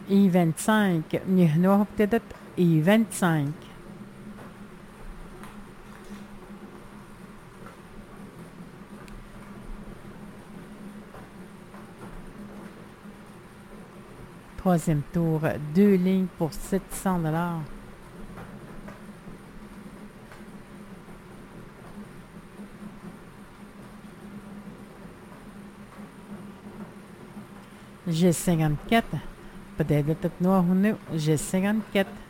I25. نهنوه ابتدت I25. Troisième tour, 2 lignes pour 700 $. G54. بدأت تنوه هنا G54.